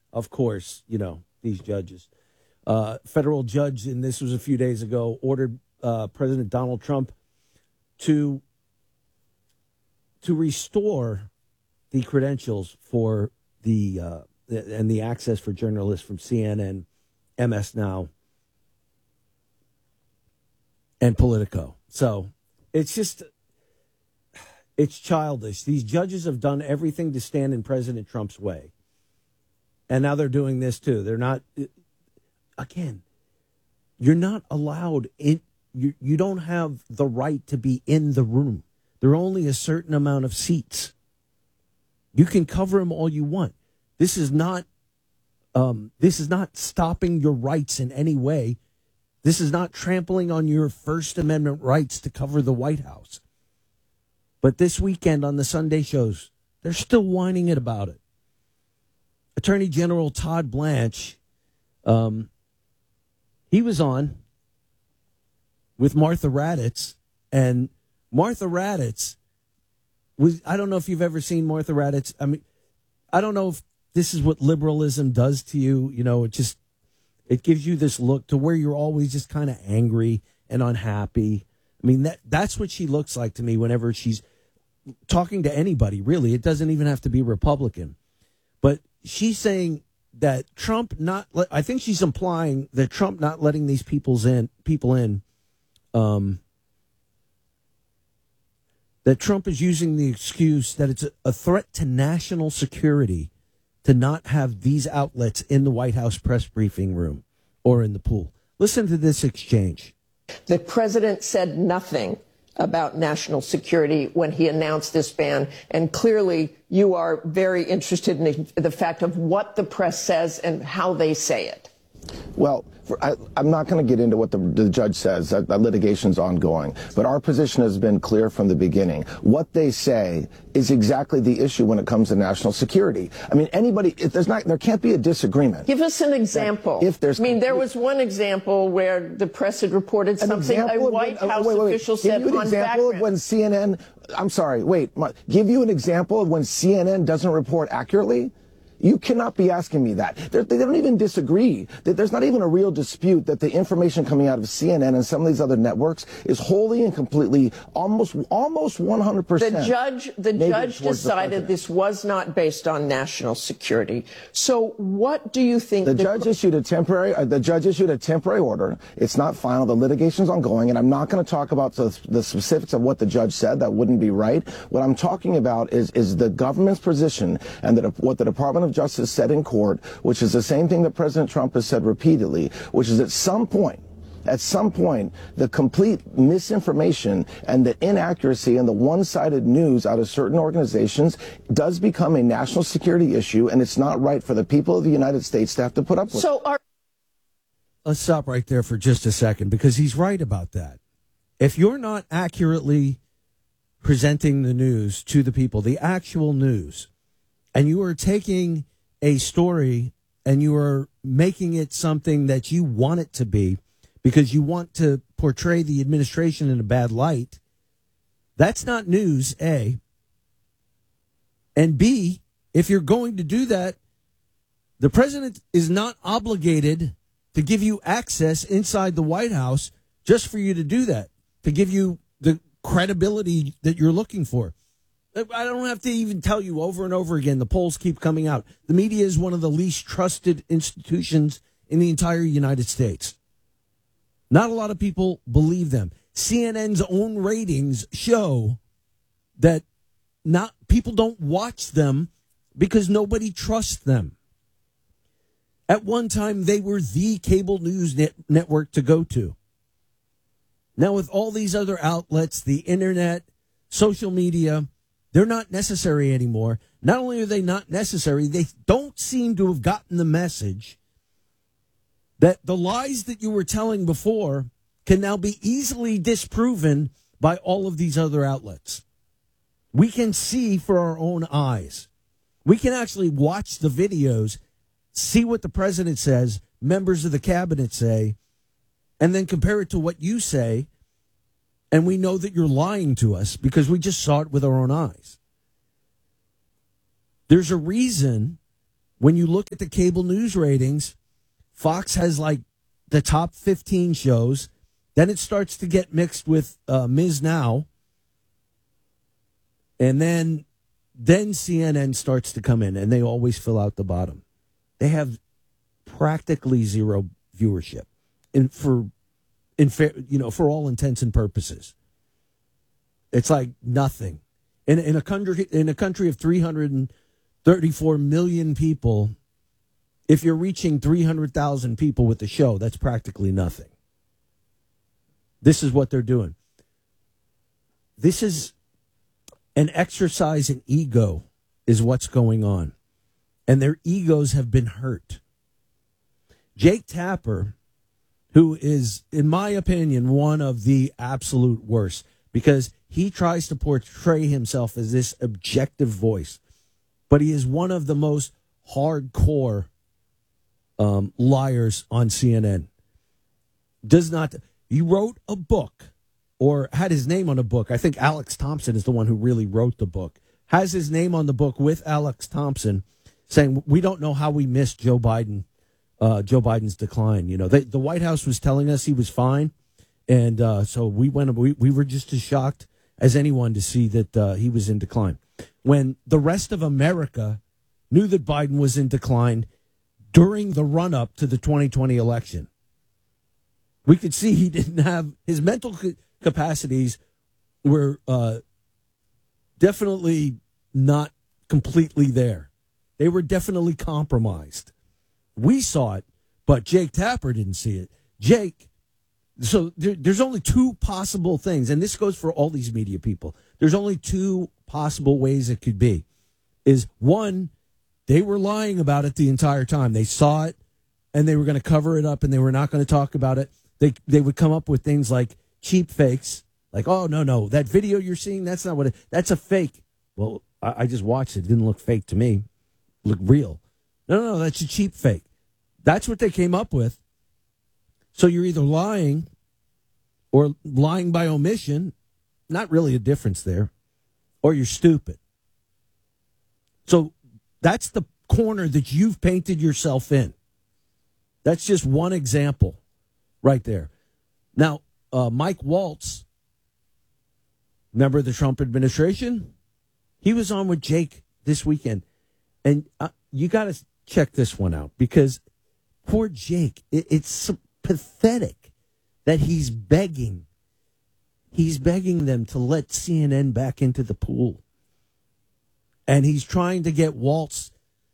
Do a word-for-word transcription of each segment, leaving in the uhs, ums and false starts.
of course, you know, these judges. Uh, federal judge, and this was a few days ago, ordered uh, President Donald Trump to to restore the credentials for the uh, and the access for journalists from C N N, M S Now, and Politico. So it's just, it's childish. These judges have done everything to stand in President Trump's way. And now they're doing this too. They're not, again, you're not allowed in, you, you don't have the right to be in the room. There are only a certain amount of seats. You can cover them all you want. This is not, um, this is not stopping your rights in any way. This is not trampling on your First Amendment rights to cover the White House. But this weekend on the Sunday shows, they're still whining it about it. Attorney General Todd Blanche, um, he was on with Martha Raddatz, and Martha Raddatz was, I don't know if you've ever seen Martha Raddatz. I mean, I don't know if this is what liberalism does to you. You know, it just, it gives you this look to where you're always just kind of angry and unhappy. I mean, that that's what she looks like to me whenever she's talking to anybody, really. It doesn't even have to be Republican. But she's saying that Trump not, I think she's implying that Trump not letting these people's in, people in, um, that Trump is using the excuse that it's a, a threat to national security to not have these outlets in the White House press briefing room or in the pool. Listen to this exchange. The president said nothing about national security when he announced this ban. And clearly you are very interested in the fact of what the press says and how they say it. Well, for, I, I'm not going to get into what the, the judge says. That, that litigation's ongoing. But our position has been clear from the beginning. What they say is exactly the issue when it comes to national security. I mean, anybody, if there's not, there can't be a disagreement. Give us an example. If there's, I mean, there was one example where the press had reported something a White when, House uh, wait, wait, official wait. said Give you an on example background. of when C N N, I'm sorry, wait, give you an example of when C N N doesn't report accurately? You cannot be asking me that. They're, they don't even disagree. There's not even a real dispute that the information coming out of C N N and some of these other networks is wholly and completely, almost almost one hundred percent. The judge, the judge decided this was not based on national security. So what do you think? The, the judge issued a temporary. Uh, the judge issued a temporary order. It's not final. The litigation's ongoing, and I'm not going to talk about the, the specifics of what the judge said. That wouldn't be right. What I'm talking about is is the government's position and the, what the Department of Justice said in court, which is the same thing that President Trump has said repeatedly, which is at some point, at some point, the complete misinformation and the inaccuracy and the one-sided news out of certain organizations does become a national security issue, and it's not right for the people of the United States to have to put up with. So our- Let's stop right there for just a second, because he's right about that. If you're not accurately presenting the news to the people, the actual news, and you are taking a story and you are making it something that you want it to be because you want to portray the administration in a bad light, that's not news, A. And B, if you're going to do that, the president is not obligated to give you access inside the White House just for you to do that, to give you the credibility that you're looking for. I don't have to even tell you over and over again. The polls keep coming out. The media is one of the least trusted institutions in the entire United States. Not a lot of people believe them. C N N's own ratings show that not people don't watch them because nobody trusts them. At one time, they were the cable news net network to go to. Now, with all these other outlets, the internet, social media, they're not necessary anymore. Not only are they not necessary, they don't seem to have gotten the message that the lies that you were telling before can now be easily disproven by all of these other outlets. We can see for our own eyes. We can actually watch the videos, see what the president says, members of the cabinet say, and then compare it to what you say. And we know that you're lying to us because we just saw it with our own eyes. There's a reason When you look at the cable news ratings, Fox has like the top fifteen shows. Then it starts to get mixed with uh, Miz Now. And then, then C N N starts to come in, and they always fill out the bottom. They have practically zero viewership, in for, in fair, you know, for all intents and purposes. It's like nothing. In in a country in a country of three hundred thirty-four million people, if you're reaching three hundred thousand people with the show, that's practically nothing. This is what they're doing. This is an exercise in ego is what's going on. And their egos have been hurt. Jake Tapper, who is, in my opinion, one of the absolute worst, because he tries to portray himself as this objective voice, but he is one of the most hardcore um, liars on C N N. Does not... He wrote a book, or had his name on a book. I think Alex Thompson is the one who really wrote the book. Has his name on the book with Alex Thompson, saying we don't know how we missed Joe Biden, uh, Joe Biden's decline. You know, they, the White House was telling us he was fine, and uh, so we went. We, we were just as shocked as anyone to see that uh, he was in decline. When the rest of America knew that Biden was in decline during the run-up to the twenty twenty election. We could see he didn't have, his mental capacities were uh, definitely not completely there. They were definitely compromised. We saw it, but Jake Tapper didn't see it. Jake, so there, there's only two possible things, and this goes for all these media people. There's only two possible ways it could be. Is one, they were lying about it the entire time. They saw it, and they were going to cover it up, and they were not going to talk about it. They they would come up with things like cheap fakes, like, oh, no, no, that video you're seeing, that's not what it, that's a fake. Well, I, I just watched it. It didn't look fake to me. It looked real. No, no, no, that's a cheap fake. That's what they came up with. So you're either lying or lying by omission, not really a difference there, or you're stupid. So that's the corner that you've painted yourself in. That's just one example. Right there. Now, uh, Mike Waltz, member of the Trump administration, he was on with Jake this weekend. And uh, you got to check this one out, because poor Jake, it, it's so pathetic that he's begging. He's begging them to let C N N back into the pool. And he's trying to get Waltz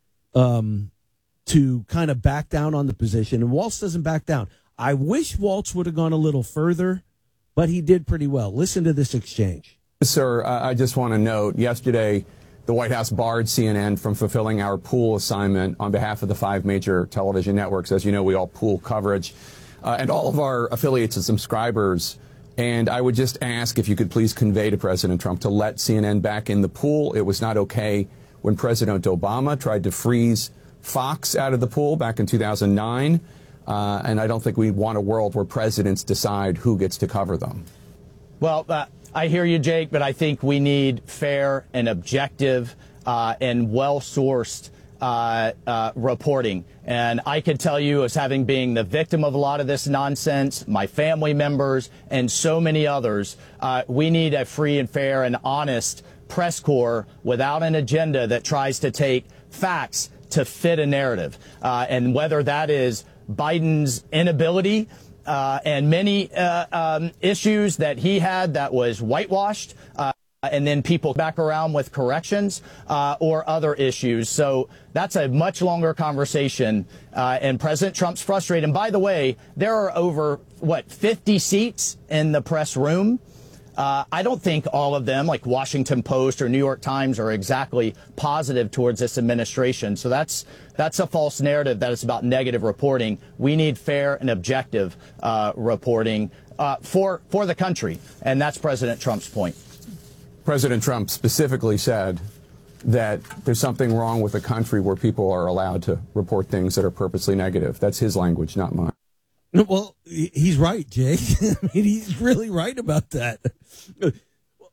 um, to kind of back down on the position. And Waltz doesn't back down. I wish Waltz would have gone a little further, but he did pretty well. Listen to this exchange. Sir, I just want to note, yesterday, the White House barred C N N from fulfilling our pool assignment on behalf of the five major television networks. As you know, we all pool coverage, uh, and all of our affiliates and subscribers. And I would just ask if you could please convey to President Trump to let C N N back in the pool. It was not okay when President Obama tried to freeze Fox out of the pool back in two thousand nine. Uh, and I don't think we want a world where presidents decide who gets to cover them. Well, uh, I hear you, Jake, but I think we need fair and objective uh, and well-sourced uh, uh, reporting. And I could tell you, as having been the victim of a lot of this nonsense, my family members and so many others, uh, we need a free and fair and honest press corps without an agenda that tries to take facts to fit a narrative. Uh, and whether that is Biden's inability uh, and many uh, um, issues that he had that was whitewashed, uh, and then people back around with corrections uh, or other issues. So that's a much longer conversation. Uh, and President Trump's frustrated. And by the way, there are over, what, fifty seats in the press room. Uh, I don't think all of them, like Washington Post or New York Times, are exactly positive towards this administration. So that's that's a false narrative that is about negative reporting. We need fair and objective uh, reporting uh, for for the country, and that's President Trump's point. President Trump specifically said that there's something wrong with a country where people are allowed to report things that are purposely negative. That's his language, not mine. Well, he's right, Jake. I mean, he's really right about that.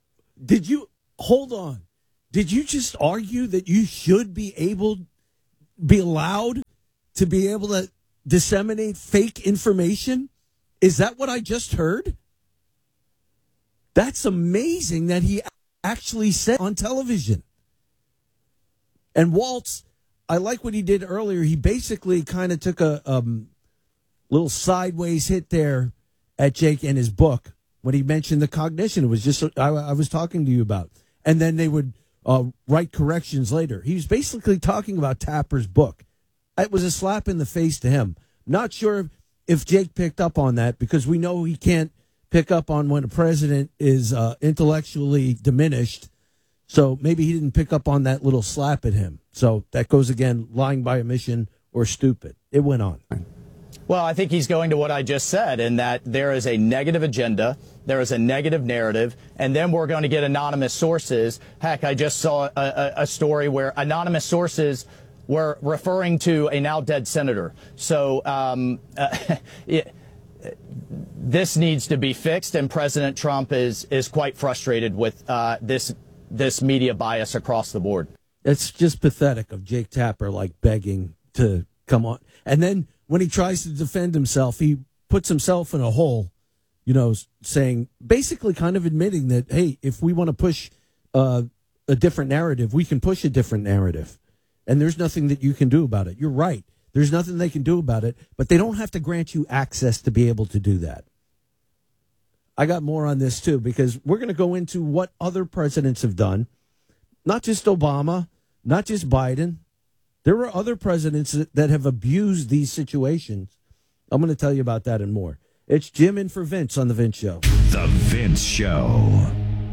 Did you, hold on, did you just argue that you should be able, be allowed to be able to disseminate fake information? Is that what I just heard? That's amazing that he actually said on television. And Waltz, I like what he did earlier. He basically kind of took a um, little sideways hit there at Jake in his book when he mentioned the cognition. It was just I, I was talking to you about. And then they would uh, write corrections later. He was basically talking about Tapper's book. It was a slap in the face to him. Not sure if Jake picked up on that, because we know he can't pick up on when a president is uh, intellectually diminished. So maybe he didn't pick up on that little slap at him. So that goes again, lying by omission or stupid. It went on. Well, I think he's going to what I just said, in that there is a negative agenda, there is a negative narrative, and then we're going to get anonymous sources. Heck, I just saw a, a, a story where anonymous sources were referring to a now dead senator. So um, uh, it, this needs to be fixed, and President Trump is is quite frustrated with uh, this this media bias across the board. It's just pathetic of Jake Tapper, like, begging to come on. And then when he tries to defend himself, he puts himself in a hole, you know, saying, basically kind of admitting that, hey, if we want to push uh, a different narrative, we can push a different narrative. And there's nothing that you can do about it. You're right. There's nothing they can do about it, but they don't have to grant you access to be able to do that. I got more on this, too, because we're going to go into what other presidents have done. Not just Obama, not just Biden. There were other presidents that have abused these situations. I'm going to tell you about that and more. It's Jim in for Vince on The Vince Show. The Vince Show.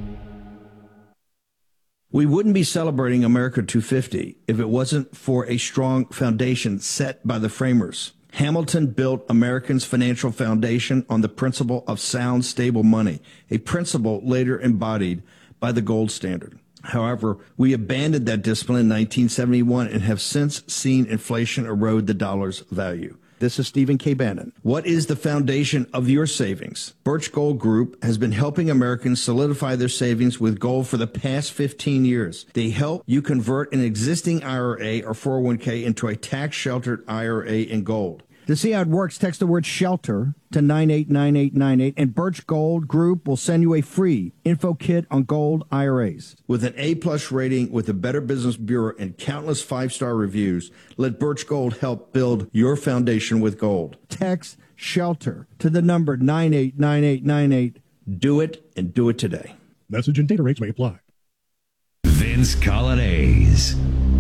We wouldn't be celebrating America two fifty if it wasn't for a strong foundation set by the framers. Hamilton built Americans' financial foundation on the principle of sound, stable money, a principle later embodied by the gold standard. However, we abandoned that discipline in nineteen seventy-one and have since seen inflation erode the dollar's value. This is Stephen K. Bannon. What is the foundation of your savings? Birch Gold Group has been helping Americans solidify their savings with gold for the past fifteen years. They help you convert an existing I R A or four oh one k into a tax-sheltered I R A in gold. To see how it works, text the word SHELTER to nine eight nine eight nine eight, and Birch Gold Group will send you a free info kit on gold I R As. With an A-plus rating with the Better Business Bureau and countless five-star reviews, let Birch Gold help build your foundation with gold. Text SHELTER to the number nine eight nine eight nine eight. Do it, and do it today. Message and data rates may apply. Vince Colonnese.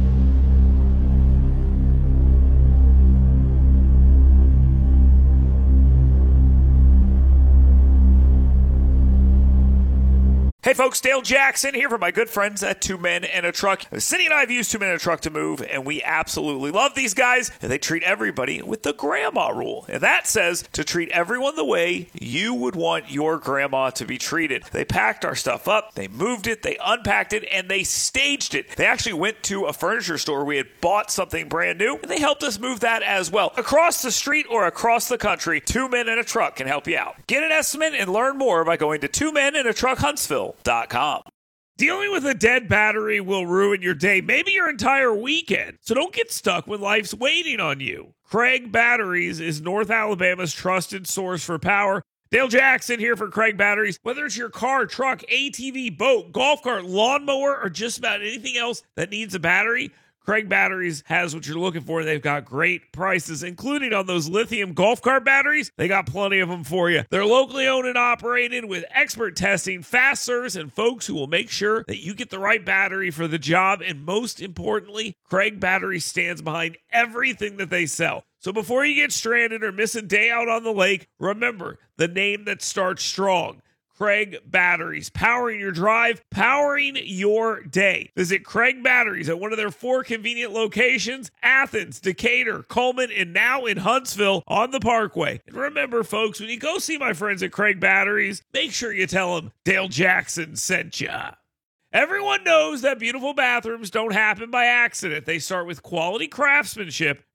Hey folks, Dale Jackson here for my good friends at Two Men and a Truck. Cindy and I have used Two Men and a Truck to move, and we absolutely love these guys. And they treat everybody with the grandma rule. And that says to treat everyone the way you would want your grandma to be treated. They packed our stuff up, they moved it, they unpacked it, and they staged it. They actually went to a furniture store. We had bought something brand new, and they helped us move that as well. Across the street or across the country, Two Men and a Truck can help you out. Get an estimate and learn more by going to Two Men and a Truck Huntsville dot com. Dealing with a dead battery will ruin your day, maybe your entire weekend. So don't get stuck when life's waiting on you. Craig Batteries is North Alabama's trusted source for power. Dale Jackson here for Craig Batteries. Whether it's your car, truck, A T V, boat, golf cart, lawnmower, or just about anything else that needs a battery, Craig Batteries has what you're looking for. They've got great prices, including on those lithium golf cart batteries. They got plenty of them for you. They're locally owned and operated with expert testing, fast service, and folks who will make sure that you get the right battery for the job. And most importantly, Craig Batteries stands behind everything that they sell. So before you get stranded or miss a day out on the lake, remember the name that starts strong. Craig Batteries, powering your drive, powering your day. Visit Craig Batteries at one of their four convenient locations, Athens, Decatur, Coleman, and now in Huntsville on the Parkway. And remember, folks, when you go see my friends at Craig Batteries, make sure you tell them Dale Jackson sent ya. Everyone knows that beautiful bathrooms don't happen by accident. They start with quality craftsmanship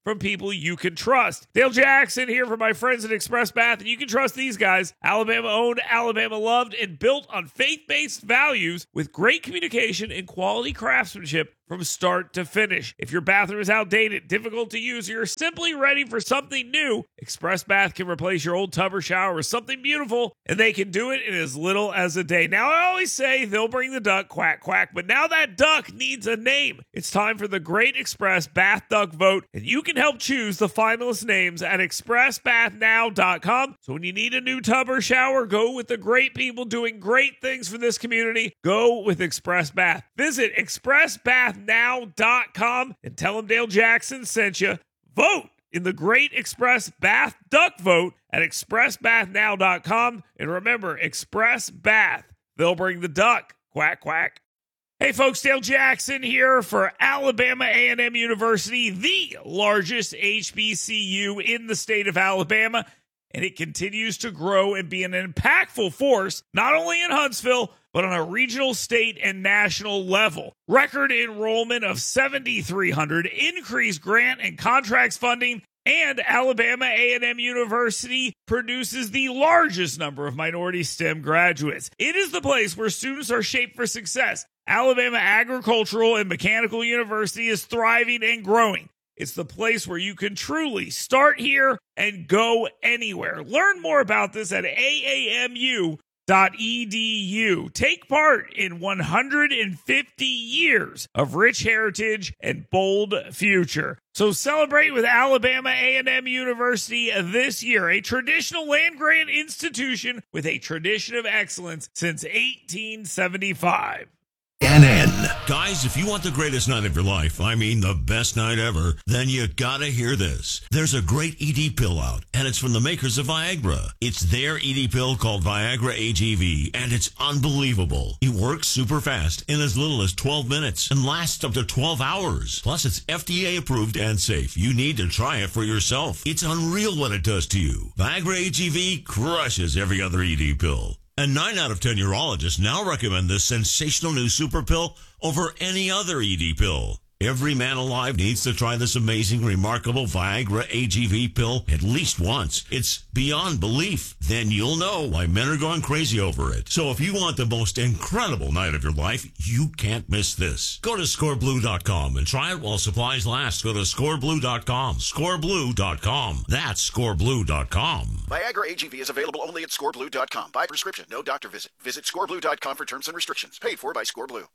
from people you can trust. Dale Jackson here for my friends at Express Bath, and you can trust these guys. Alabama owned, Alabama loved, and built on faith-based values with great communication and quality craftsmanship from start to finish. If your bathroom is outdated, difficult to use, or you're simply ready for something new, Express Bath can replace your old tub or shower with something beautiful, and they can do it in as little as a day. Now, I always say they'll bring the duck, quack, quack, but now that duck needs a name. It's time for the Great Express Bath Duck Vote, and you can help choose the finalist names at express bath now dot com. So when you need a new tub or shower, go with the great people doing great things for this community. Go with Express Bath. Visit express bath now dot com and tell them Dale Jackson sent you. Vote in the Great Express Bath Duck Vote at express bath now dot com. And remember, Express Bath, they'll bring the duck. Quack, quack. Hey folks, Dale Jackson here for Alabama A and M University, the largest H B C U in the state of Alabama, and it continues to grow and be an impactful force, not only in Huntsville, but on a regional, state, and national level. Record enrollment of seventy-three hundred, increased grant and contracts funding, and Alabama A and M University produces the largest number of minority STEM graduates. It is the place where students are shaped for success. Alabama Agricultural and Mechanical University is thriving and growing. It's the place where you can truly start here and go anywhere. Learn more about this at A A M U dot E D U. Take part in one hundred fifty years of rich heritage and bold future. So celebrate with Alabama A and M University this year, a traditional land-grant institution with a tradition of excellence since eighteen seventy-five. N N. Guys, if you want the greatest night of your life, I mean the best night ever, then you gotta hear this. There's a great E D pill out, and it's from the makers of Viagra. It's their E D pill called Viagra A G V, and it's unbelievable. It works super fast in as little as twelve minutes and lasts up to twelve hours. Plus, it's F D A approved and safe. You need to try it for yourself. It's unreal what it does to you. Viagra A G V crushes every other E D pill. And nine out of ten urologists now recommend this sensational new super pill over any other E D pill. Every man alive needs to try this amazing, remarkable Viagra A G V pill at least once. It's beyond belief. Then you'll know why men are going crazy over it. So if you want the most incredible night of your life, you can't miss this. Go to score blue dot com and try it while supplies last. Go to score blue dot com. score blue dot com. That's score blue dot com. Viagra A G V is available only at score blue dot com. By prescription, no doctor visit. Visit score blue dot com for terms and restrictions. Paid for by ScoreBlue.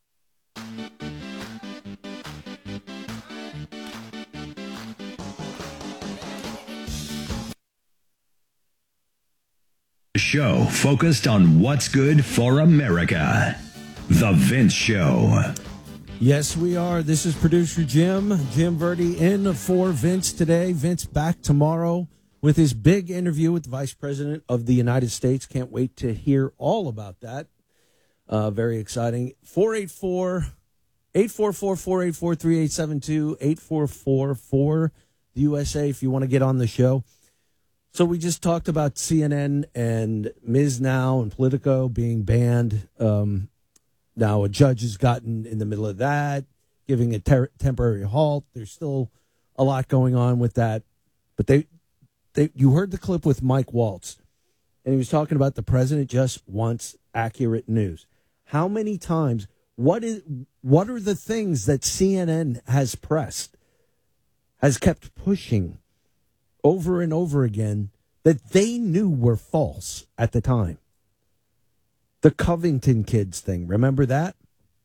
Show focused on what's good for America. The Vince Show. Yes, we are. This is producer Jim, Jim Verdi in for Vince today. Vince back tomorrow with his big interview with the Vice President of the United States. Can't wait to hear all about that. Uh, very exciting. four eight four, eight four four, four eight four, three eight seven two, eight four four four, the U S A if you want to get on the show. So we just talked about C N N and Miz Now and Politico being banned. Um, now a judge has gotten in the middle of that, giving a ter- temporary halt. There's still a lot going on with that. But they, they, you heard the clip with Mike Waltz, and he was talking about the president just wants accurate news. How many times, what is, what are the things that C N N has pressed, has kept pushing over and over again that they knew were false at the time? The Covington kids thing, remember that?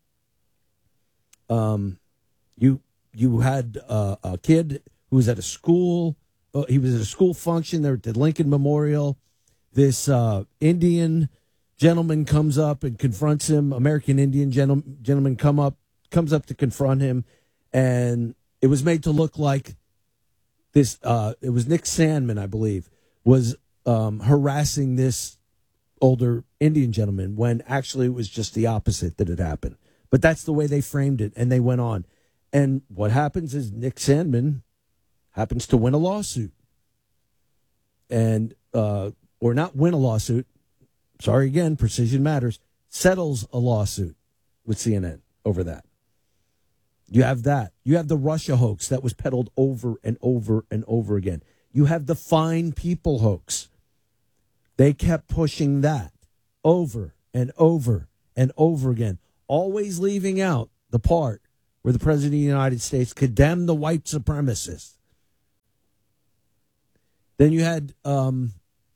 Um, you you had uh, a kid who was at a school. Uh, he was at a school function there at the Lincoln Memorial. This uh, Indian gentleman comes up and confronts him. American Indian gentleman gentleman come up comes up to confront him, and it was made to look like this. Uh, it was Nick Sandman, I believe, was um, harassing this older Indian gentleman when actually it was just the opposite that had happened. But that's the way they framed it, and they went on. And what happens is Nick Sandman happens to win a lawsuit. And, uh, or not win a lawsuit, sorry again, precision matters, settles a lawsuit with C N N over that. You have that. You have the Russia hoax that was peddled over and over and over again. You have the fine people hoax. They kept pushing that over and over and over again, always leaving out the part where the President of the United States condemned the white supremacists. Then you had um,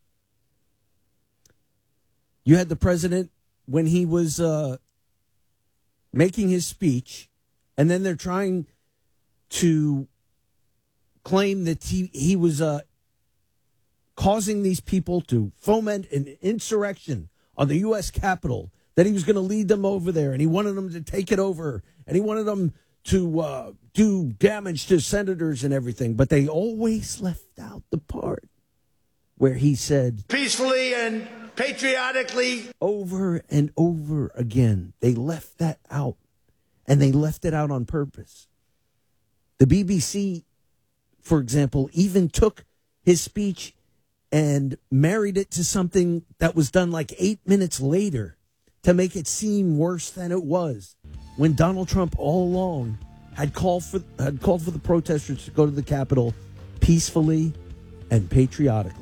you had the president when he was uh, making his speech, and then they're trying to claim that he, he was uh, causing these people to foment an insurrection on the U S Capitol, that he was going to lead them over there, and he wanted them to take it over, and he wanted them to uh, do damage to senators and everything. But they always left out the part where he said, peacefully and patriotically. Over and over again. They left that out, and they left it out on purpose. The B B C, for example, even took his speech and married it to something that was done like eight minutes later to make it seem worse than it was, when Donald Trump all along had called for had called for the protesters to go to the Capitol peacefully and patriotically.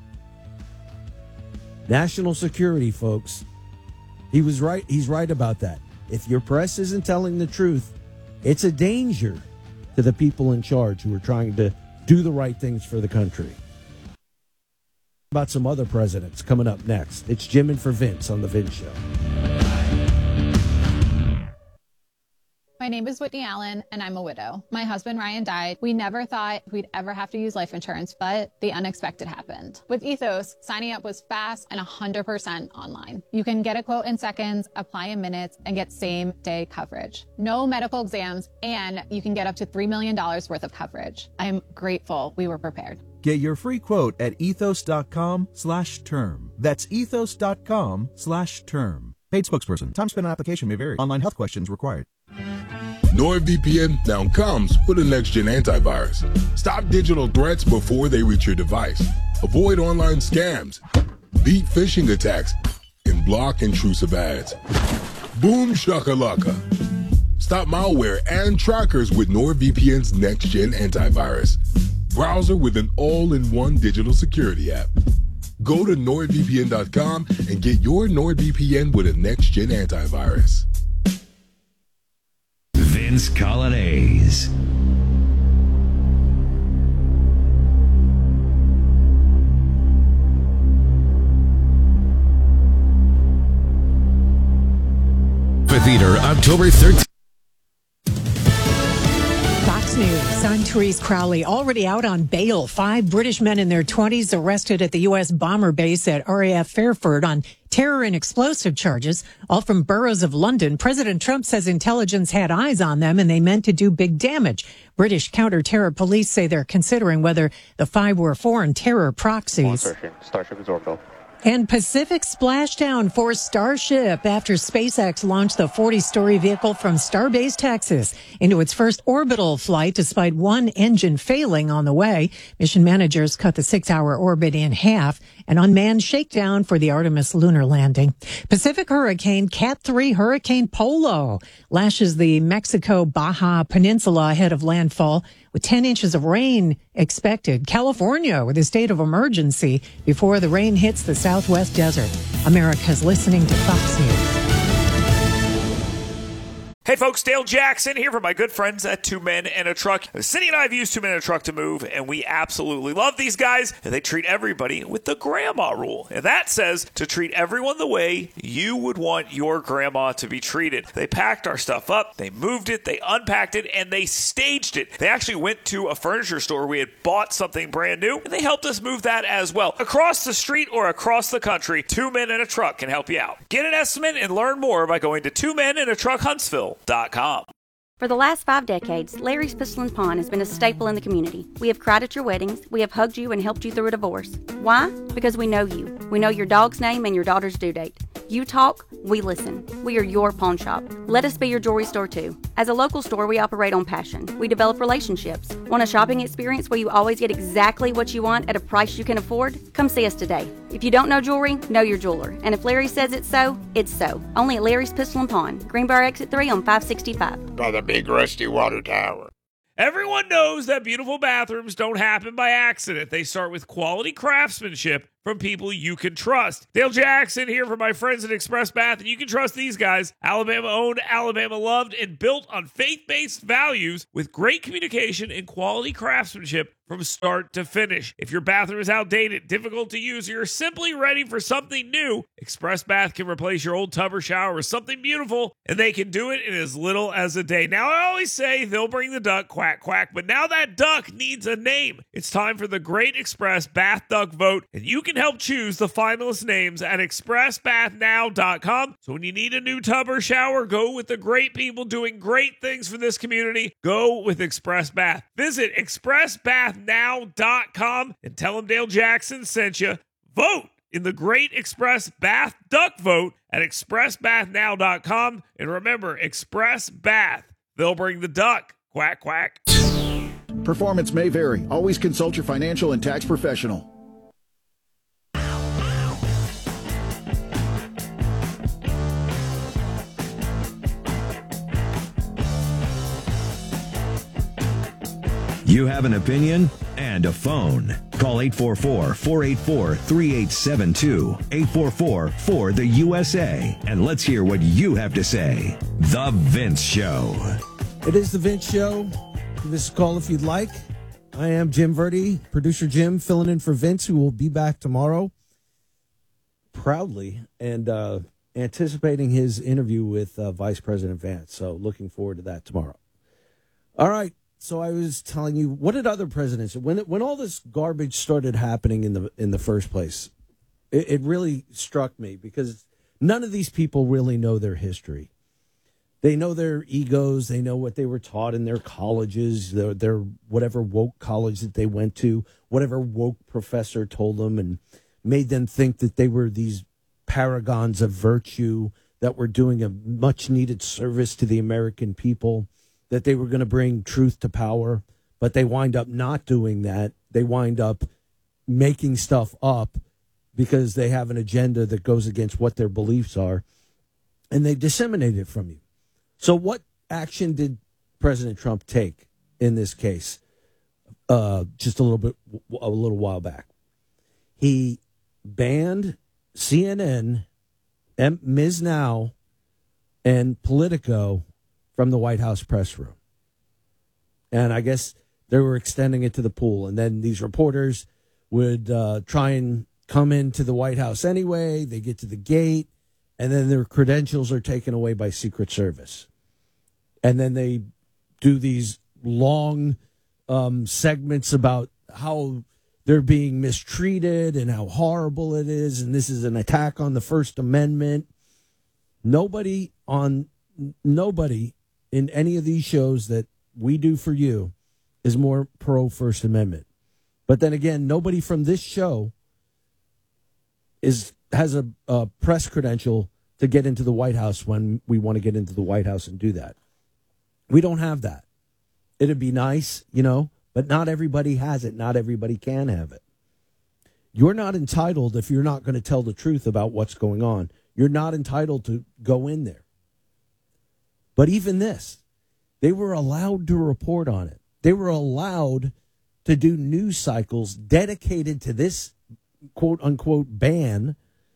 National security, folks. He was right. He's right about that. If your press isn't telling the truth, it's a danger to the people in charge who are trying to do the right things for the country. About some other presidents coming up next. It's Jim and for Vince on The Vince Show. My name is Whitney Allen, and I'm a widow. My husband, Ryan, died. We never thought we'd ever have to use life insurance, but the unexpected happened. With Ethos, signing up was fast and one hundred percent online. You can get a quote in seconds, apply in minutes, and get same-day coverage. No medical exams, and you can get up to three million dollars worth of coverage. I'm grateful we were prepared. Get your free quote at ethos.com slash term. That's ethos.com slash term. Paid spokesperson. Time spent on application may vary. Online health questions required. NordVPN now comes with a next-gen antivirus. Stop digital threats before they reach your device. Avoid online scams, beat phishing attacks, and block intrusive ads. Boom shakalaka. Stop malware and trackers with NordVPN's next-gen antivirus. Browser with an all-in-one digital security app. Go to nord v p n dot com and get your NordVPN with a next-gen antivirus. Vince Colonnese. Theater, October thirteenth. Fox News. I'm Therese Crowley. Already out on bail. Five British men in their twenties arrested at the U S bomber base at R A F Fairford on terror and explosive charges, all from boroughs of London. President Trump says intelligence had eyes on them and they meant to do big damage. British counter-terror police say they're considering whether the five were foreign terror proxies. Starship is orbital. And Pacific splashdown for Starship after SpaceX launched the forty-story vehicle from Starbase, Texas, into its first orbital flight despite one engine failing on the way. Mission managers cut the six-hour orbit in half. An unmanned shakedown for the Artemis lunar landing. Pacific hurricane Cat three Hurricane Polo lashes the Mexico Baja Peninsula ahead of landfall with ten inches of rain expected. California with a state of emergency before the rain hits the Southwest desert. America's listening to Fox News. Hey folks, Dale Jackson here for my good friends at Two Men and a Truck. Cindy and I have used Two Men and a Truck to move, and we absolutely love these guys. They treat everybody with the grandma rule. And that says to treat everyone the way you would want your grandma to be treated. They packed our stuff up, they moved it, they unpacked it, and they staged it. They actually went to a furniture store. We had bought something brand new, and they helped us move that as well. Across the street or across the country, Two Men and a Truck can help you out. Get an estimate and learn more by going to Two Men and a Truck Huntsville. For the last five decades, Larry's Pistol and Pawn has been a staple in the community. We have cried at your weddings, we have hugged you and helped you through a divorce. Why? Because we know you. We know your dog's name and your daughter's due date. You talk, we listen. We are your pawn shop. Let us be your jewelry store too. As a local store, we operate on passion. We develop relationships. Want a shopping experience where you always get exactly what you want at a price you can afford? Come see us today. If you don't know jewelry, know your jeweler. And if Larry says it's so, it's so. Only at Larry's Pistol and Pawn, Greenbrier Exit three on five sixty-five. By the big rusty water tower. Everyone knows that beautiful bathrooms don't happen by accident. They start with quality craftsmanship from people you can trust. Dale Jackson here for my friends at Express Bath, and you can trust these guys. Alabama owned, Alabama loved, and built on faith-based values with great communication and quality craftsmanship from start to finish. If your bathroom is outdated, difficult to use, or you're simply ready for something new, Express Bath can replace your old tub or shower with something beautiful, and they can do it in as little as a day. Now, I always say they'll bring the duck, quack, quack, but now that duck needs a name. It's time for the Great Express Bath Duck Vote, and you can help choose the finalist names at express bath now dot com. So when you need a new tub or shower, go with the great people doing great things for this community. Go with Express Bath. Visit express bath now dot com and tell them Dale Jackson sent you. Vote in the Great Express Bath Duck Vote at express bath now dot com. And remember, Express Bath, they'll bring the duck. Quack, quack. Performance may vary. Always consult your financial and tax professional. You have an opinion and a phone. Call eight four four, four eight four, three eight seven two, eight four four, four the U S A, and let's hear what you have to say. The Vince Show. It is The Vince Show. Give us a call if you'd like. I am Jim Verdi, producer Jim, filling in for Vince, who will be back tomorrow. Proudly and uh, anticipating his interview with uh, Vice President Vance. So looking forward to that tomorrow. All right. So I was telling you, what did other presidents, when it, when all this garbage started happening in the in the first place, it, it really struck me because none of these people really know their history. They know their egos. They know what they were taught in their colleges, their, their whatever woke college that they went to, whatever woke professor told them and made them think that they were these paragons of virtue that were doing a much needed service to the American people, that they were going to bring truth to power, but they wind up not doing that. They wind up making stuff up because they have an agenda that goes against what their beliefs are, and they disseminate it from you. So what action did President Trump take in this case uh, just a little bit, a little while back? He banned C N N, Miz Now, and Politico from the White House press room. And I guess they were extending it to the pool. And then these reporters would uh, try and come into the White House anyway. They get to the gate, and then their credentials are taken away by Secret Service. And then they do these long um, segments about how they're being mistreated and how horrible it is. And this is an attack on the First Amendment. Nobody on nobody in any of these shows that we do for you is more pro First Amendment. But then again, nobody from this show is has a, a press credential to get into the White House when we want to get into the White House and do that. We don't have that. It'd be nice, you know, but not everybody has it. Not everybody can have it. You're not entitled, if you're not going to tell the truth about what's going on, you're not entitled to go in there. But even this, they were allowed to report on it. They were allowed to do news cycles dedicated to this quote-unquote ban.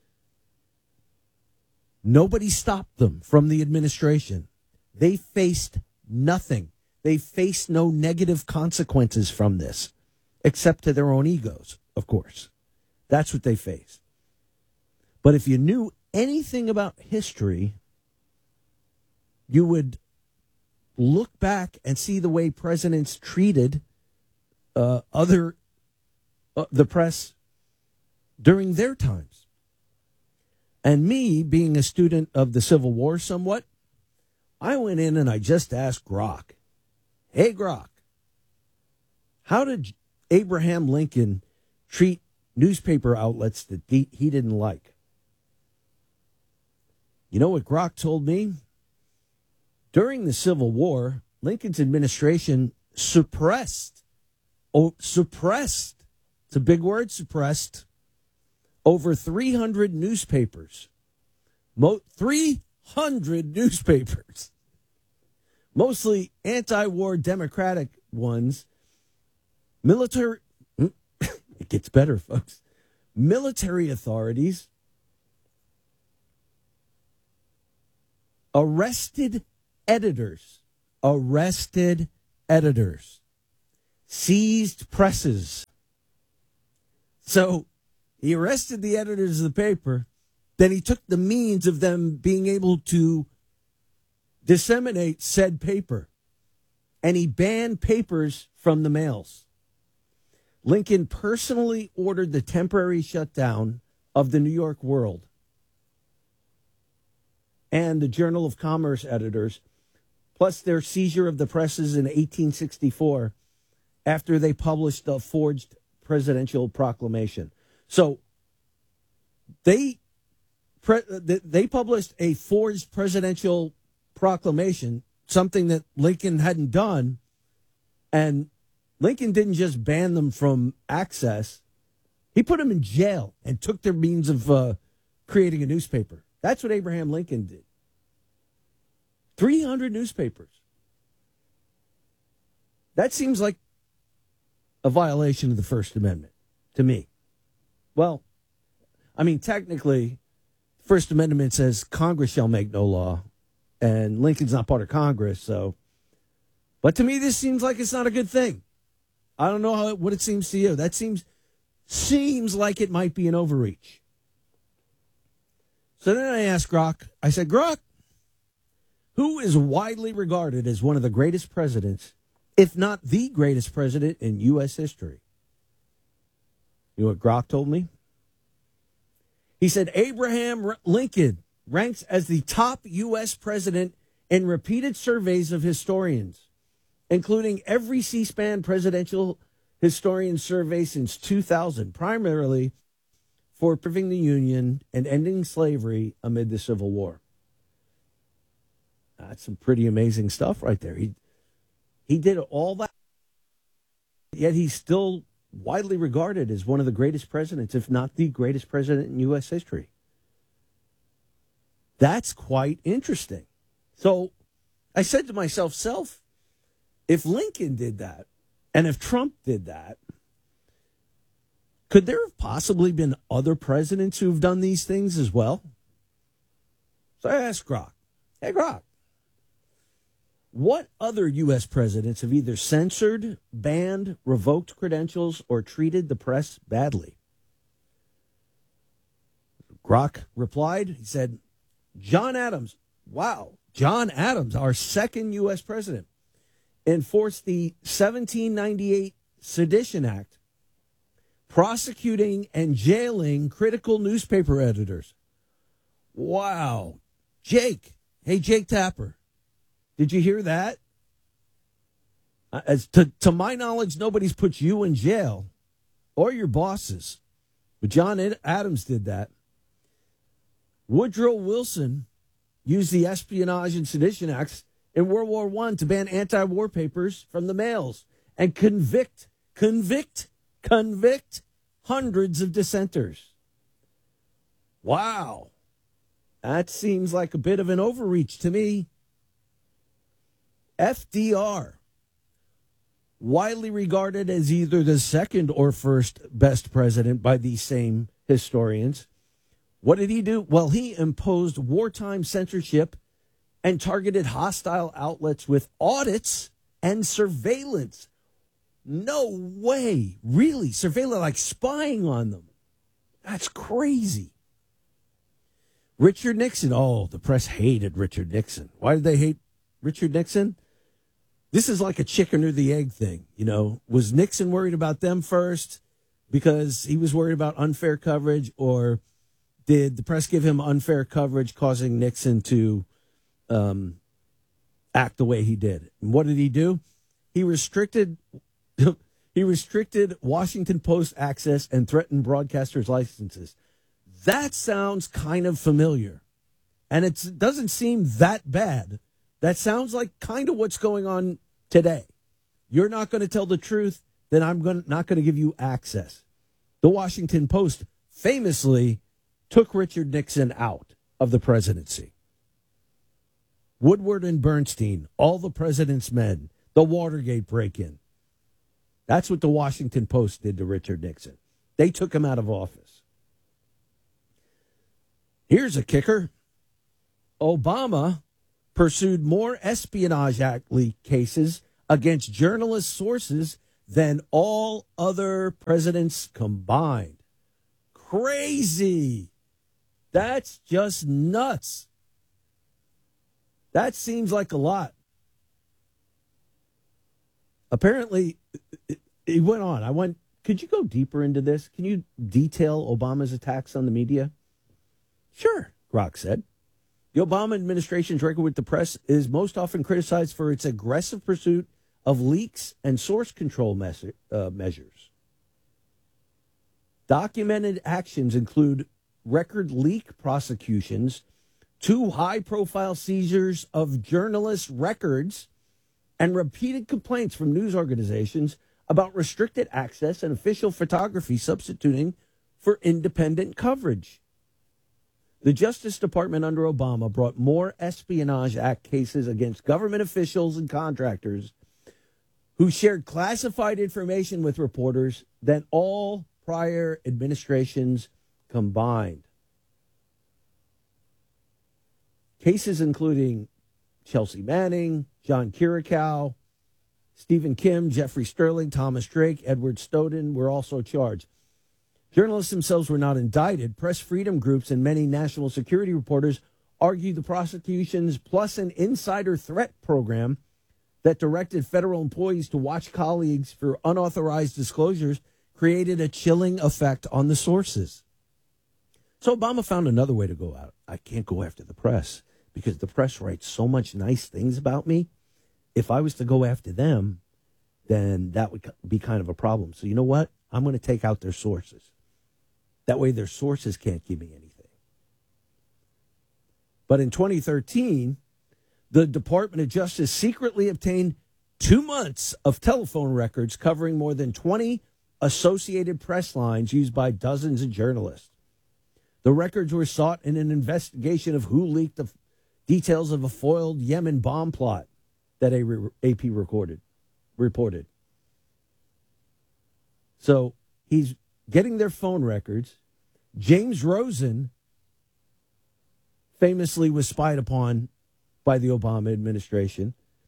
Nobody stopped them from the administration. They faced nothing. They faced no negative consequences from this, except to their own egos, of course. That's what they faced. But if you knew anything about history, you would look back and see the way presidents treated uh, other uh, the press during their times. And me, being a student of the Civil War somewhat, I went in and I just asked Grok, hey, Grok, how did Abraham Lincoln treat newspaper outlets that he, he didn't like? You know what Grok told me? During the Civil War, Lincoln's administration suppressed, oh, suppressed, it's a big word, suppressed, over three hundred newspapers. Mo- three hundred newspapers. Mostly anti-war Democratic ones. Military, it gets better, folks. Military authorities arrested editors, arrested editors, seized presses. So he arrested the editors of the paper, then he took the means of them being able to disseminate said paper, and he banned papers from the mails. Lincoln personally ordered the temporary shutdown of the New York World and the Journal of Commerce editors, plus their seizure of the presses in eighteen sixty-four after they published a forged presidential proclamation. So they pre- they published a forged presidential proclamation, something that Lincoln hadn't done, and Lincoln didn't just ban them from access. He put them in jail and took their means of uh, creating a newspaper. That's what Abraham Lincoln did. three hundred newspapers. That seems like a violation of the First Amendment to me. Well, I mean, technically, the First Amendment says Congress shall make no law, and Lincoln's not part of Congress, so. But to me, this seems like it's not a good thing. I don't know how what it seems to you. That seems seems like it might be an overreach. So then I asked Grok, I said, Grok, who is widely regarded as one of the greatest presidents, if not the greatest president in U S history? You know what Grok told me? He said Abraham Lincoln ranks as the top U S president in repeated surveys of historians, including every C-SPAN presidential historian survey since two thousand, primarily for preserving the Union and ending slavery amid the Civil War. That's some pretty amazing stuff right there. He he did all that, yet he's still widely regarded as one of the greatest presidents, if not the greatest president in U S history. That's quite interesting. So I said to myself, self, if Lincoln did that, and if Trump did that, could there have possibly been other presidents who've done these things as well? So I asked Grok, hey, Grok, what other U S presidents have either censored, banned, revoked credentials, or treated the press badly? Grok replied, he said, John Adams. Wow, John Adams, our second U S president, enforced the seventeen ninety-eight Sedition Act, prosecuting and jailing critical newspaper editors. Wow. Jake. Hey, Jake Tapper. Did you hear that? As to, to my knowledge, nobody's put you in jail or your bosses. But John Adams did that. Woodrow Wilson used the Espionage and Sedition Acts in World War One to ban anti-war papers from the mails and convict, convict, convict hundreds of dissenters. Wow. That seems like a bit of an overreach to me. F D R, widely regarded as either the second or first best president by these same historians. What did he do? Well, he imposed wartime censorship and targeted hostile outlets with audits and surveillance. No way. Really? Surveillance, like spying on them. That's crazy. Richard Nixon. Oh, the press hated Richard Nixon. Why did they hate Richard Nixon? This is like a chicken or the egg thing. You know, was Nixon worried about them first because he was worried about unfair coverage, or did the press give him unfair coverage, causing Nixon to um, act the way he did? And what did he do? He restricted he restricted Washington Post access and threatened broadcasters' licenses. That sounds kind of familiar. And it doesn't seem that bad. That sounds like kind of what's going on today. You're not going to tell the truth, then I'm going not going to give you access. The Washington Post famously took Richard Nixon out of the presidency. Woodward and Bernstein, all the president's men, the Watergate break-in. That's what the Washington Post did to Richard Nixon. They took him out of office. Here's a kicker. Obama pursued more Espionage Act leak cases against journalist sources than all other presidents combined. Crazy. That's just nuts. That seems like a lot. Apparently, he went on. I went, could you go deeper into this? Can you detail Obama's attacks on the media? Sure, Grok said. The Obama administration's record with the press is most often criticized for its aggressive pursuit of leaks and source control mes- uh, measures. Documented actions include record leak prosecutions, two high-profile seizures of journalists' records, and repeated complaints from news organizations about restricted access and official photography substituting for independent coverage. The Justice Department under Obama brought more Espionage Act cases against government officials and contractors who shared classified information with reporters than all prior administrations combined. Cases including Chelsea Manning, John Kiriakou, Stephen Kim, Jeffrey Sterling, Thomas Drake, Edward Snowden were also charged. Journalists themselves were not indicted. Press freedom groups and many national security reporters argued the prosecutions plus an insider threat program that directed federal employees to watch colleagues for unauthorized disclosures created a chilling effect on the sources. So Obama found another way to go out. I can't go after the press because the press writes so much nice things about me. If I was to go after them, then that would be kind of a problem. So you know what? I'm going to take out their sources. That way their sources can't give me anything. But in twenty thirteen, the Department of Justice secretly obtained two months of telephone records covering more than twenty Associated Press lines used by dozens of journalists. The records were sought in an investigation of who leaked the details of a foiled Yemen bomb plot that A P recorded, reported. So he's getting their phone records. James Rosen famously was spied upon by the Obama administration.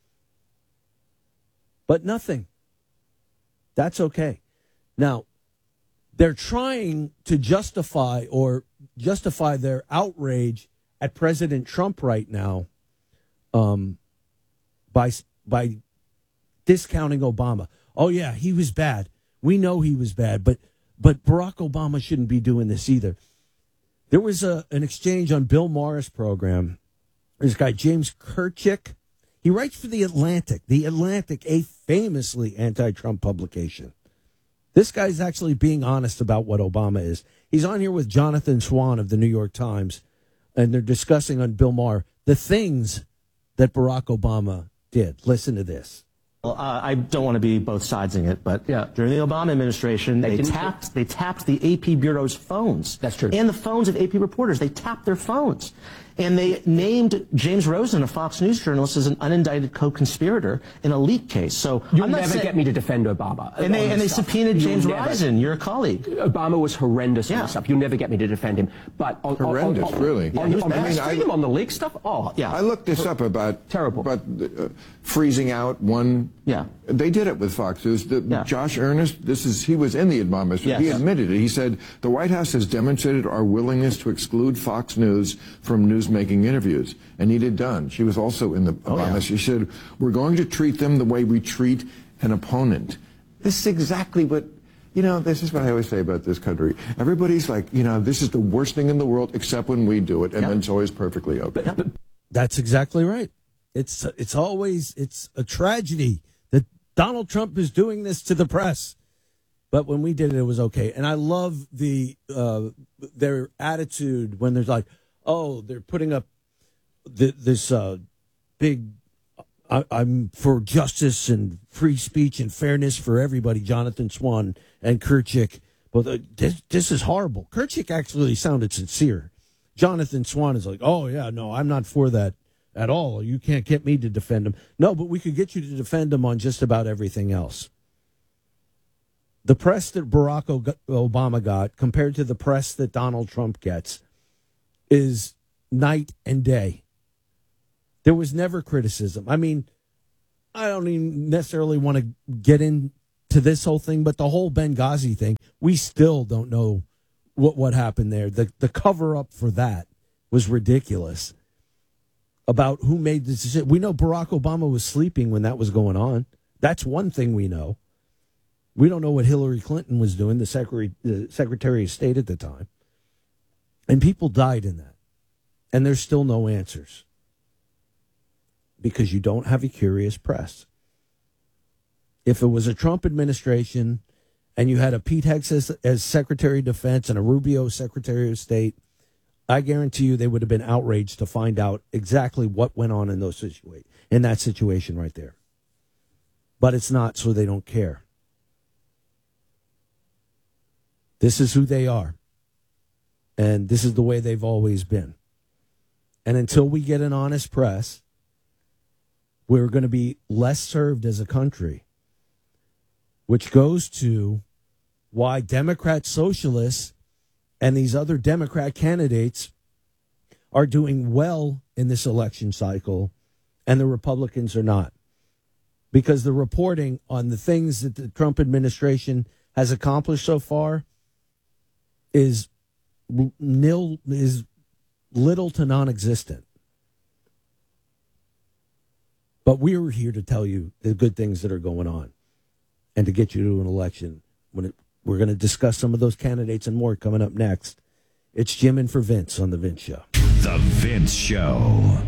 But nothing. That's okay. Now, they're trying to justify or justify their outrage at President Trump right now um, by by discounting Obama. Oh, yeah, he was bad. We know he was bad, but but Barack Obama shouldn't be doing this either. There was a, an exchange on Bill Maher's program. This guy, James Kirchick, he writes for The Atlantic. The Atlantic, a famously anti-Trump publication. This guy's actually being honest about what Obama is. He's on here with Jonathan Swan of the New York Times, and they're discussing on Bill Maher the things that Barack Obama did. Listen to this. Well, uh, I don't want to be both sidesing it, but yeah. During the Obama administration, they, they tapped they tapped the A P bureau's phones. That's true. And the phones of A P reporters. They tapped their phones. And they named James Rosen, a Fox News journalist, as an unindicted co-conspirator in a leak case. So You'll I'm not never saying, get me to defend Obama. And they, and they subpoenaed You'll James never. Risen, your colleague. Obama was horrendous yeah. on this stuff. You'll never get me to defend him. But on, horrendous, on, on, really. On, Yeah, on, I mean, freedom I, on the leak stuff. Oh, yeah. I looked this up about terrible. About uh, freezing out one. Yeah. They did it with Fox News. The, yeah. Josh Earnest. This is he was in the Obama. Yes. He admitted it. He said the White House has demonstrated our willingness to exclude Fox News from news-making interviews, and he did. Done. She was also in the Obama. Oh, yeah. She said, we're going to treat them the way we treat an opponent. This is exactly what, you know, this is what I always say about this country. Everybody's like, you know, this is the worst thing in the world except when we do it, and yeah. then it's always perfectly okay. That's exactly right. It's, it's always, it's a tragedy that Donald Trump is doing this to the press. But when we did it, it was okay. And I love the uh, their attitude when there's like, oh, they're putting up th- this uh, big, I- I'm for justice and free speech and fairness for everybody, Jonathan Swan and Kirchick. But uh, this, this is horrible. Kirchick actually sounded sincere. Jonathan Swan is like, oh, yeah, no, I'm not for that at all. You can't get me to defend him. No, but we could get you to defend him on just about everything else. The press that Barack Obama got compared to the press that Donald Trump gets is night and day. There was never criticism. I mean, I don't even necessarily want to get into this whole thing, but the whole Benghazi thing, we still don't know what, what happened there. The, the cover-up for that was ridiculous about who made the decision. We know Barack Obama was sleeping when that was going on. That's one thing we know. We don't know what Hillary Clinton was doing, the Secretary, the Secretary of State at the time. And people died in that. And there's still no answers. Because you don't have a curious press. If it was a Trump administration and you had a Pete Hegseth as, as Secretary of Defense and a Rubio Secretary of State, I guarantee you they would have been outraged to find out exactly what went on in those situa- in that situation right there. But it's not, so they don't care. This is who they are. And this is the way they've always been. And until we get an honest press, we're going to be less served as a country, which goes to why Democrat socialists and these other Democrat candidates are doing well in this election cycle and the Republicans are not. Because the reporting on the things that the Trump administration has accomplished so far is nil, is little to non-existent. But we're here to tell you the good things that are going on and to get you to an election. When it, we're going to discuss some of those candidates and more coming up next. It's Jim in for Vince on The Vince Show. The Vince Show.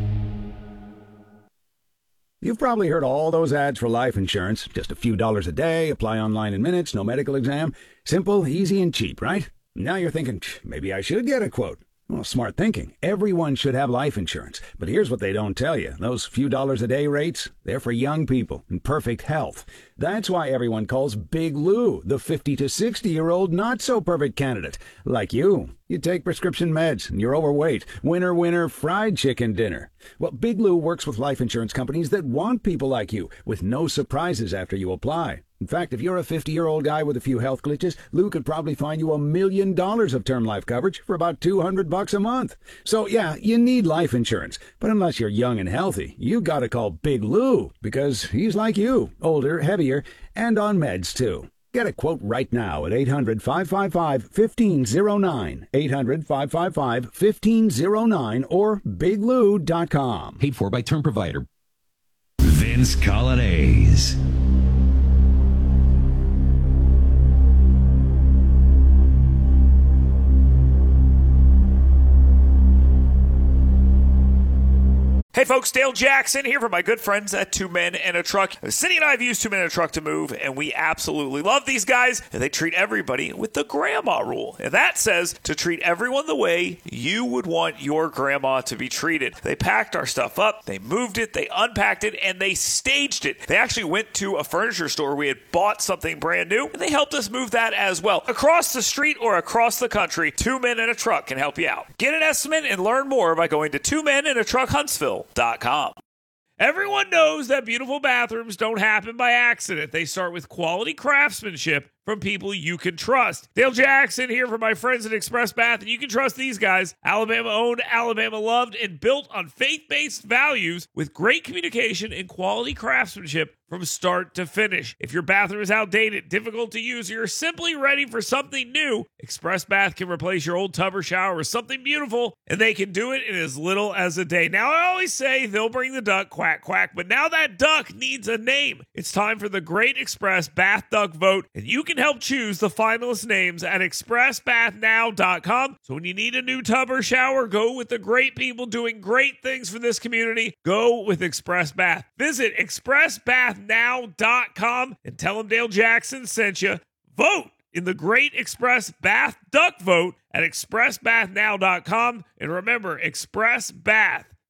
You've probably heard all those ads for life insurance. Just a few dollars a day, apply online in minutes, no medical exam. Simple, easy, and cheap, right? Now you're thinking, maybe I should get a quote. Well, smart thinking. Everyone should have life insurance. But here's what they don't tell you. Those few dollars a day rates, they're for young people in perfect health. That's why everyone calls Big Lou the fifty to sixty-year-old not-so-perfect candidate. Like you. You take prescription meds and you're overweight. Winner, winner, fried chicken dinner. Well, Big Lou works with life insurance companies that want people like you, with no surprises after you apply. In fact, if you're a fifty-year-old guy with a few health glitches, Lou could probably find you a million dollars of term life coverage for about two hundred bucks a month. So yeah, you need life insurance. But unless you're young and healthy, you gotta call Big Lou, because he's like you, older, heavier, and on meds too. Get a quote right now at eight hundred, five five five, one five zero nine, eight hundred, five five five, one five zero nine, or big lou dot com. Paid for by term provider. Vince Colonnese. Hey folks, Dale Jackson here for my good friends at Two Men and a Truck. Cindy and I have used Two Men and a Truck to move, and we absolutely love these guys. They treat everybody with the grandma rule. And that says to treat everyone the way you would want your grandma to be treated. They packed our stuff up, they moved it, they unpacked it, and they staged it. They actually went to a furniture store. We had bought something brand new, and they helped us move that as well. Across the street or across the country, Two Men and a Truck can help you out. Get an estimate and learn more by going to two men and a truck huntsville dot com. Everyone knows that beautiful bathrooms don't happen by accident. They start with quality craftsmanship from people you can trust. Dale Jackson here for my friends at Express Bath, and you can trust these guys. Alabama owned, Alabama loved, and built on faith-based values with great communication and quality craftsmanship from start to finish. If your bathroom is outdated, difficult to use, or you're simply ready for something new, Express Bath can replace your old tub or shower with something beautiful, and they can do it in as little as a day. Now, I always say they'll bring the duck, quack, quack, but now that duck needs a name. It's time for the Great Express Bath Duck Vote, and you can help choose the finalist names at express bath now dot com. So when you need a new tub or shower, go with the great people doing great things for this community. Go with Express Bath. Visit express bath now dot com and tell them Dale Jackson sent you. Vote in the Great Express Bath Duck Vote at express bath now dot com. And remember, Express Bath,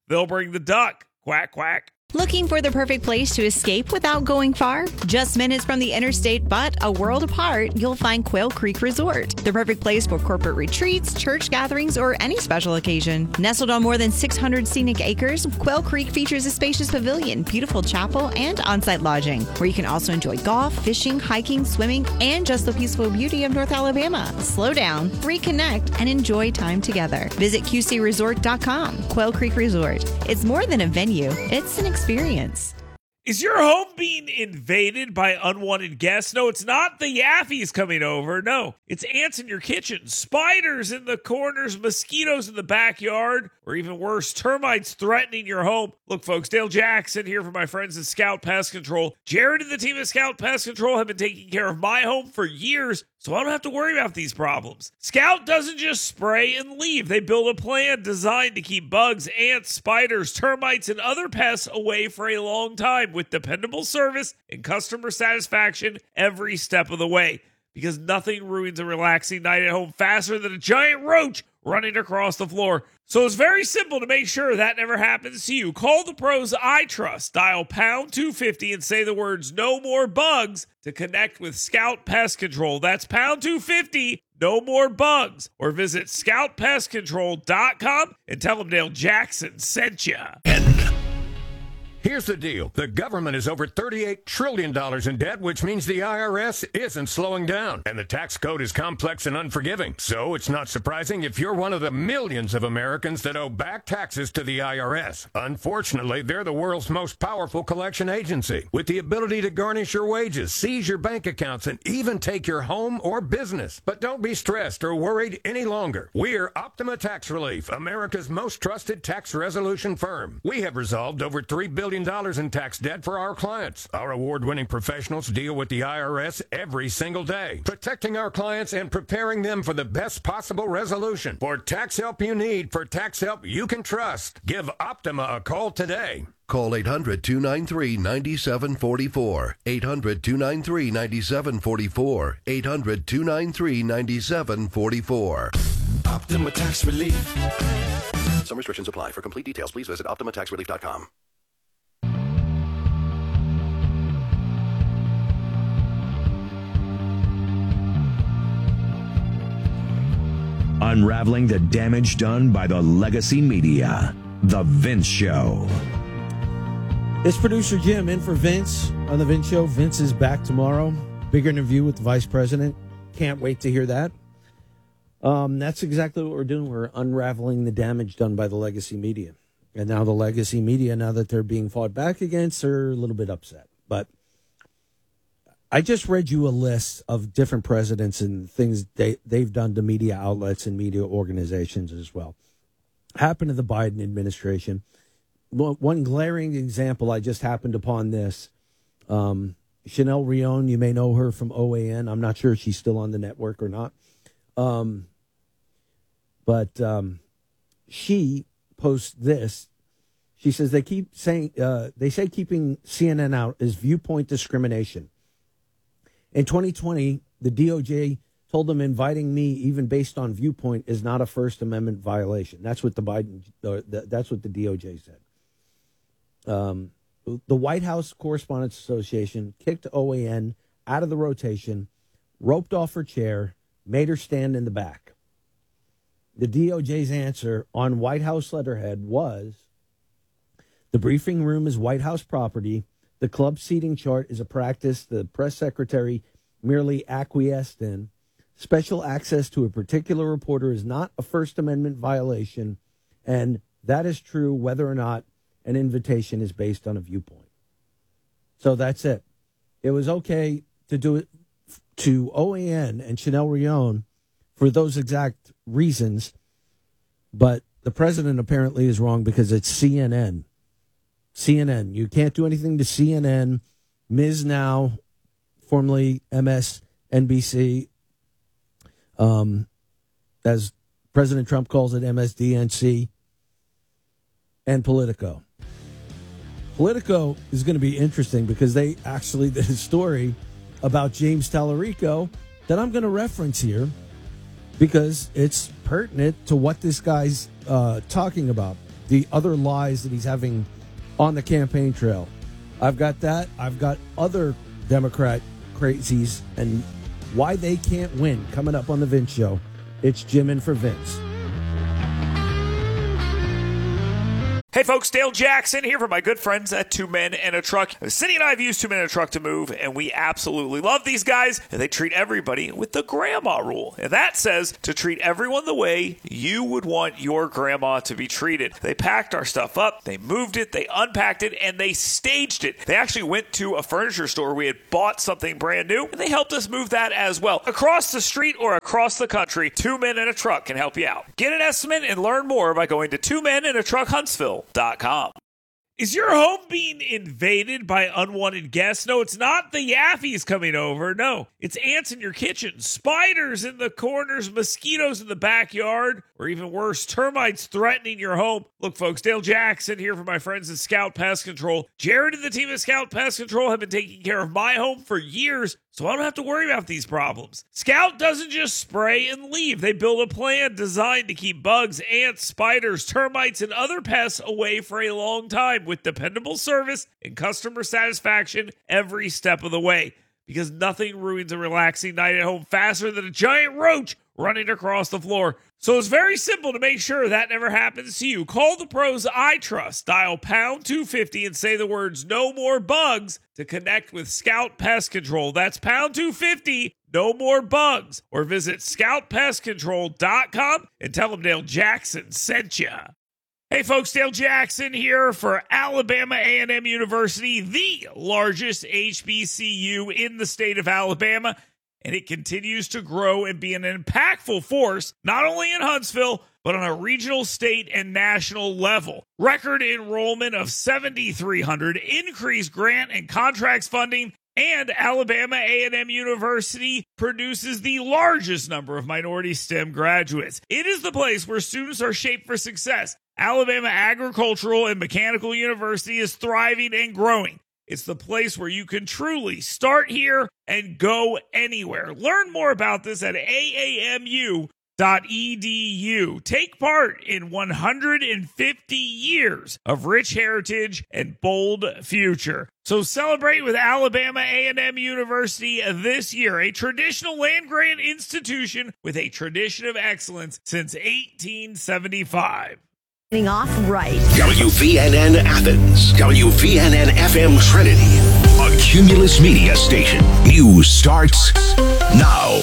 they'll bring the duck. Quack, quack. Looking for the perfect place to escape without going far? Just minutes from the interstate, but a world apart, you'll find Quail Creek Resort. The perfect place for corporate retreats, church gatherings, or any special occasion. Nestled on more than six hundred scenic acres, Quail Creek features a spacious pavilion, beautiful chapel, and on-site lodging, where you can also enjoy golf, fishing, hiking, swimming, and just the peaceful beauty of North Alabama. Slow down, reconnect, and enjoy time together. Visit Q C resort dot com. Quail Creek Resort. It's more than a venue. It's an experience. Experience. Is your home being invaded by unwanted guests? No, it's not the Yaffies coming over. No, it's ants in your kitchen, spiders in the corners, mosquitoes in the backyard, or even worse, termites threatening your home. Look, folks, Dale Jackson here for my friends at Scout Pest Control. Jared and the team at Scout Pest Control have been taking care of my home for years, so I don't have to worry about these problems. Scout doesn't just spray and leave. They build a plan designed to keep bugs, ants, spiders, termites, and other pests away for a long time with dependable service and customer satisfaction every step of the way. Because nothing ruins a relaxing night at home faster than a giant roach running across the floor. So it's very simple to make sure that never happens to you. Call the pros I trust. Dial pound two fifty and say the words "no more bugs" to connect with Scout Pest Control. That's pound two fifty, no more bugs. Or visit scout pest control dot com and tell them Dale Jackson sent you. Here's the deal. The government is over thirty-eight trillion dollars in debt, which means the I R S isn't slowing down. And the tax code is complex and unforgiving. So it's not surprising if you're one of the millions of Americans that owe back taxes to the I R S. Unfortunately, they're the world's most powerful collection agency, with the ability to garnish your wages, seize your bank accounts, and even take your home or business. But don't be stressed or worried any longer. We're Optima Tax Relief, America's most trusted tax resolution firm. We have resolved over three billion dollars in tax debt for our clients. Our award-winning professionals deal with the I R S every single day, protecting our clients and preparing them for the best possible resolution. For tax help you need, for tax help you can trust, give Optima a call today. Call eight hundred, two nine three, nine seven four four. eight hundred, two nine three, nine seven four four. eight hundred, two nine three, nine seven four four. Optima Tax Relief. Some restrictions apply. For complete details, please visit optima tax relief dot com. Unraveling the damage done by the legacy media. The Vince Show. It's producer Jim in for Vince on The Vince Show. Vince is back tomorrow. Big interview with the vice president. Can't wait to hear that. Um, that's exactly what we're doing. We're unraveling the damage done by the legacy media. And now the legacy media, now that they're being fought back against, are a little bit upset. But I just read you a list of different presidents and things they, they've done to media outlets and media organizations as well. Happened to the Biden administration. One glaring example, I just happened upon this. Um, Chanel Rion, you may know her from O A N. I'm not sure if she's still on the network or not. Um, but um, she posts this. She says they keep saying, uh, they say keeping C N N out is viewpoint discrimination. In twenty twenty, the D O J told them inviting me, even based on viewpoint, is not a First Amendment violation. That's what the Biden, uh, the, that's what the D O J said. Um, the White House Correspondents Association kicked O A N out of the rotation, roped off her chair, made her stand in the back. The D O J's answer on White House letterhead was, the briefing room is White House property. The club seating chart is a practice the press secretary merely acquiesced in. Special access to a particular reporter is not a First Amendment violation, and that is true whether or not an invitation is based on a viewpoint. So that's it. It was okay to do it to O A N and Chanel Rion for those exact reasons, but the president apparently is wrong because it's C N N. C N N. You can't do anything to C N N. Miz Now, formerly M S N B C, um, as President Trump calls it, M S D N C, and Politico. Politico is going to be interesting because they actually did a story about James Tallarico that I'm going to reference here because it's pertinent to what this guy's uh, talking about. the other lies that he's having on the campaign trail. I've got that. I've got other Democrat crazies and why they can't win coming up on the Vince Show. It's Jim in for Vince. Hey folks, Dale Jackson here for my good friends at Two Men and a Truck. Cindy and I have used Two Men and a Truck to move, and we absolutely love these guys. And they treat everybody with the grandma rule. And that says to treat everyone the way you would want your grandma to be treated. They packed our stuff up, they moved it, they unpacked it, and they staged it. They actually went to a furniture store. We had bought something brand new, and they helped us move that as well. Across the street or across the country, Two Men and a Truck can help you out. Get an estimate and learn more by going to two men and a truck huntsville dot com. Is your home being invaded by unwanted guests? No, it's not the Yaffies coming over. No, it's ants in your kitchen, spiders in the corners, mosquitoes in the backyard, or even worse, termites threatening your home. Look, folks, Dale Jackson here for my friends at Scout Pest Control. Jared and the team at Scout Pest Control have been taking care of my home for years, so I don't have to worry about these problems. Scout doesn't just spray and leave. They build a plan designed to keep bugs, ants, spiders, termites, and other pests away for a long time with dependable service and customer satisfaction every step of the way. Because nothing ruins a relaxing night at home faster than a giant roach running across the floor. So it's very simple to make sure that never happens to you. Call the pros I trust. Dial pound two fifty and say the words "no more bugs" to connect with Scout Pest Control. That's pound two fifty, no more bugs. Or visit scout pest control dot com and tell them Dale Jackson sent you. Hey folks, Dale Jackson here for Alabama A and M University, the largest H B C U in the state of Alabama, and it continues to grow and be an impactful force, not only in Huntsville, but on a regional, state, and national level. Record enrollment of seven thousand three hundred, increased grant and contracts funding, and Alabama A and M University produces the largest number of minority STEM graduates. It is the place where students are shaped for success. Alabama Agricultural and Mechanical University is thriving and growing. It's the place where you can truly start here and go anywhere. Learn more about this at A A M U dot E D U. Take part in one hundred fifty years of rich heritage and bold future. So celebrate with Alabama A and M University this year, a traditional land-grant institution with a tradition of excellence since eighteen seventy-five. Off right. W V N N Athens, W V N N F M Trinity, a Cumulus Media station. News starts now.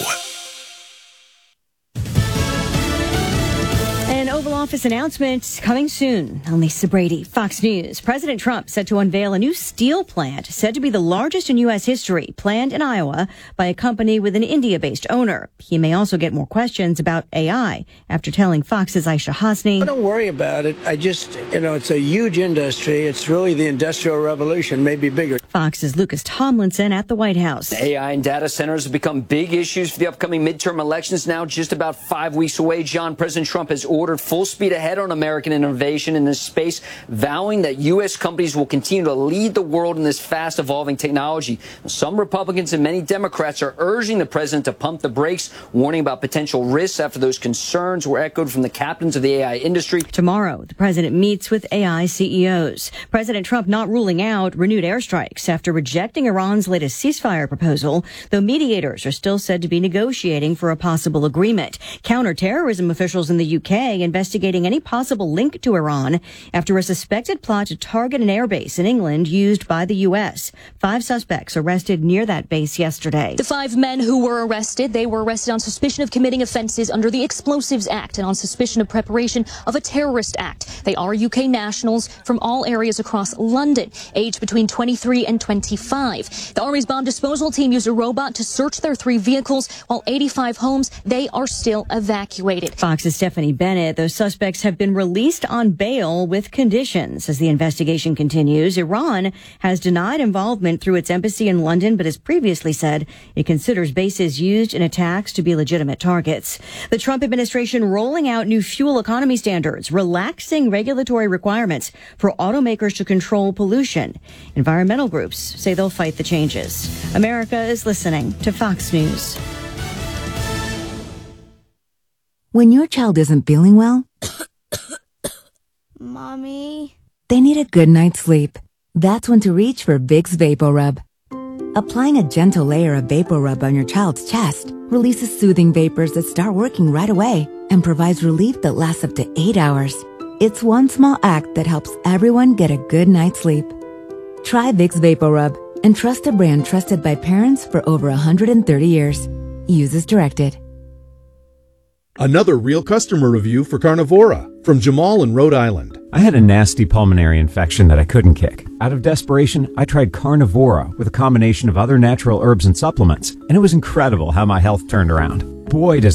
An Oval Office announcement coming soon. On Lisa Brady, Fox News. President Trump set to unveil a new steel plant said to be the largest in U S history, planned in Iowa by a company with an India-based owner. He may also get more questions about A I after telling Fox's Aisha Hasni. Don't worry about it. I just, you know, it's a huge industry. It's really the Industrial Revolution, maybe bigger. Fox's Lucas Tomlinson at the White House. A I and data centers have become big issues for the upcoming midterm elections now just about five weeks away. John, President Trump has ordered full speed ahead on American innovation in this space, vowing that U S companies will continue to lead the world in this fast evolving technology. Some Republicans and many Democrats are urging the president to pump the brakes, warning about potential risks after those concerns were echoed from the captains of the A I industry. Tomorrow, the president meets with A I C E Os. President Trump not ruling out renewed airstrikes after rejecting Iran's latest ceasefire proposal, though mediators are still said to be negotiating for a possible agreement. Counterterrorism officials in the U K investigating any possible link to Iran after a suspected plot to target an airbase in England used by the U S. Five suspects arrested near that base yesterday. The five men who were arrested, they were arrested on suspicion of committing offenses under the Explosives Act and on suspicion of preparation of a terrorist act. They are U K nationals from all areas across London, aged between twenty-three and twenty-five. The Army's bomb disposal team used a robot to search their three vehicles, while eighty-five homes, they are still evacuated. Fox's Stephanie Bennett. Those suspects have been released on bail with conditions. As the investigation continues, Iran has denied involvement through its embassy in London, but has previously said it considers bases used in attacks to be legitimate targets. The Trump administration rolling out new fuel economy standards, relaxing regulatory requirements for automakers to control pollution. Environmental groups say they'll fight the changes. America is listening to Fox News. When your child isn't feeling well, Mommy? They need a good night's sleep. That's when to reach for Vicks VapoRub. Applying a gentle layer of VapoRub on your child's chest releases soothing vapors that start working right away and provides relief that lasts up to eight hours. It's one small act that helps everyone get a good night's sleep. Try Vicks VapoRub and trust a brand trusted by parents for over one hundred thirty years. Use as directed. Another real customer review for Carnivora from Jamal in Rhode Island. I had a nasty pulmonary infection that I couldn't kick. Out of desperation, I tried Carnivora with a combination of other natural herbs and supplements, and it was incredible how my health turned around. Boy, does